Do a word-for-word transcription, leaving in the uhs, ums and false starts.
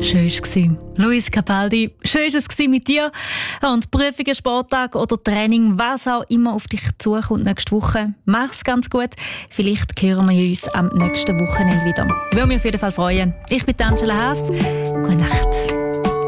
Schön war es. Luis Capaldi, schön war es mit dir. Und Prüfungen, Sporttag oder Training, was auch immer auf dich zukommt nächste Woche. Mach's ganz gut. Vielleicht hören wir uns am nächsten Wochenende wieder. Ich würde mich auf jeden Fall freuen. Ich bin Angela Haas. Gute Nacht.